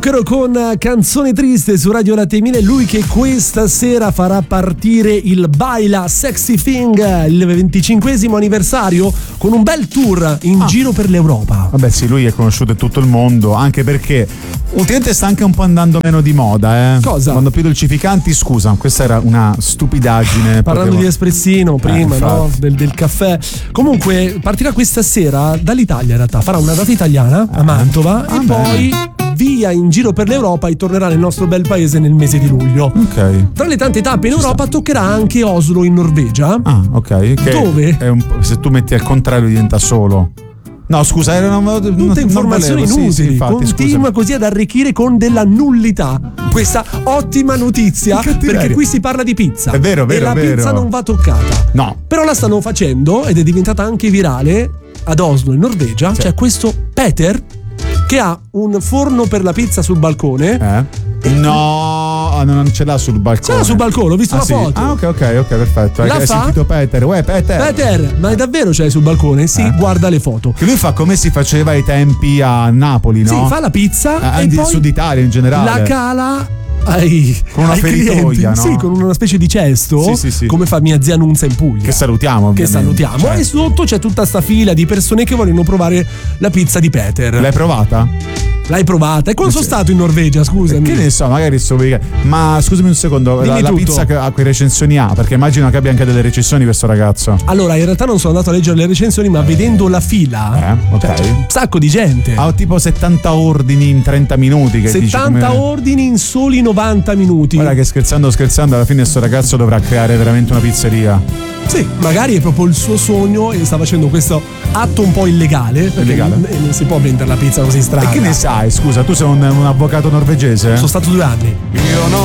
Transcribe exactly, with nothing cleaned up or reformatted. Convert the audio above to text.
Con Canzone Triste su Radio Latte Mille, lui che questa sera farà partire il Baila Sexy Thing, il venticinquesimo anniversario, con un bel tour in ah. giro per l'Europa. Vabbè sì, lui è conosciuto in tutto il mondo, anche perché ultimamente sta anche un po' andando meno di moda, eh. Cosa? Quando più dolcificanti, scusa, questa era una stupidaggine. Parlando potevo... di espressino prima, eh, no? Del, del caffè. Comunque partirà questa sera dall'Italia in realtà, farà una data italiana a Mantova ah, e beh. poi via in giro per l'Europa e tornerà nel nostro bel paese nel mese di luglio. Ok. Tra le tante tappe in Ci Europa sta. toccherà anche Oslo in Norvegia. Ah, ok. Che Dove? È un po', se tu metti al contrario diventa solo. No, scusa, era una tutte informazioni inutili. Sì, sì, infatti, continua scusami. così ad arricchire con della nullità questa ottima notizia, perché qui si parla di pizza. È vero, vero, e la vero. pizza non va toccata. No. Però la stanno facendo ed è diventata anche virale ad Oslo in Norvegia. Sì. C'è questo Peter che ha un forno per la pizza sul balcone. Eh? No, non ce l'ha sul balcone. Ce l'ha sul balcone, ho visto ah, la sì? foto. Ah, ok, ok, ok, perfetto. La Hai fa? sentito Peter? Uè, Peter. Peter, ma davvero ce l'hai sul balcone? Sì, Eh? guarda le foto. Che lui fa come si faceva ai tempi a Napoli, no? Sì, fa la pizza eh, e di poi Sud Italia in generale. la cala ai, con una ai feritoia, clienti. no? Sì, con una specie di cesto, sì, sì, sì. come fa mia zia Nunza in Puglia. Che salutiamo, ovviamente. Che salutiamo. Cioè. E sotto c'è tutta sta fila di persone che vogliono provare la pizza di Peter. L'hai provata? L'hai provata? E quando sono stato in Norvegia, scusami? Che ne so, magari sto ma scusami un secondo, la, la pizza che ha quelle recensioni ha, perché immagino che abbia anche delle recensioni questo ragazzo. Allora, in realtà non sono andato a leggere le recensioni, ma vedendo la fila, eh, ok. Cioè, c'è un sacco di gente. Ha tipo settanta ordini in trenta minuti. Che settanta dici come... ordini in soli novanta minuti. Guarda che scherzando scherzando alla fine sto ragazzo dovrà creare veramente una pizzeria. Sì, magari è proprio il suo sogno e sta facendo questo atto un po' illegale, perché illegale. Non, non si può vendere la pizza così strana. E che ne sai? Scusa, tu sei un, un avvocato norvegese? Sono stato due anni. Io no.